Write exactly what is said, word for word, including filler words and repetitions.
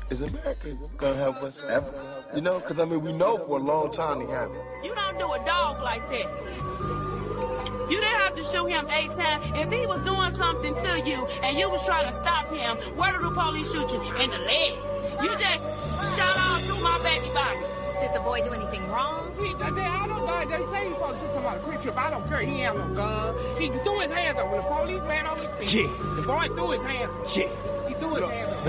Is America gonna help us ever? You know, because I mean, we know for a long time they haven't. You don't do a dog like that. You didn't have to shoot him eight times. If he was doing something to you and you was trying to stop him, where did the police shoot you? In the leg. You just shot all through my baby body. Did the boy do anything wrong? He, they, I don't know. They say he supposed to took somebody a quick trip. I don't care. He ain't no gun. He threw his hands up when the police man on his feet. Yeah. The boy threw his hands up. Yeah. He threw his hands up.